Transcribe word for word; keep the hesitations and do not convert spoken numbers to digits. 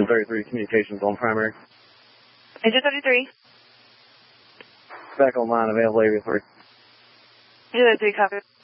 thirty-three, communications on primary. Engine thirty-three. Back online, available area three. Engine thirty-three, copy.